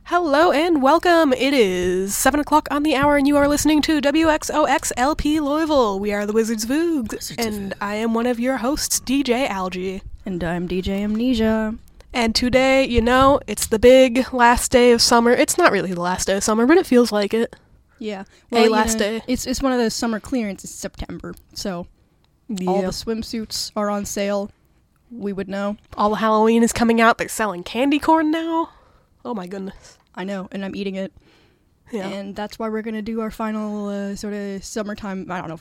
Hello and welcome. It is 7 o'clock on the hour and you are listening to WXOXLP Louisville. We are the Wizards of Oogs, and I am one of your hosts, DJ Algie. And I'm DJ Amnesia. And today, it's the big last day of summer. It's not really the last day of summer, but it feels like it. Yeah. Last day. It's one of those summer clearances in September, so all the swimsuits are on sale. We would know. All the Halloween is coming out. They're selling candy corn now. Oh my goodness. I know, and I'm eating it. Yeah. And that's why we're going to do our final sort of summertime, I don't know if